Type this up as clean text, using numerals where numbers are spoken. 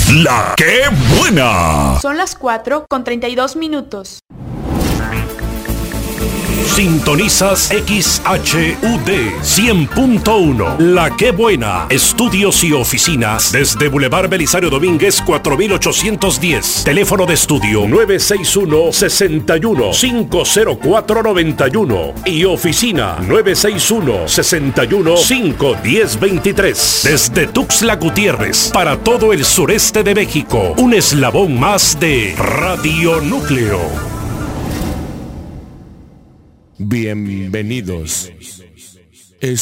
La que buena. Son las 4:32. Sintonizas XHUD 100.1. La que buena. Estudios y oficinas desde Boulevard Belisario Domínguez 4810. Teléfono de estudio 961-61-50491 y oficina 961-61-51023. Desde Tuxtla Gutiérrez para todo el sureste de México. Un eslabón más de Radio Núcleo. Bienvenidos.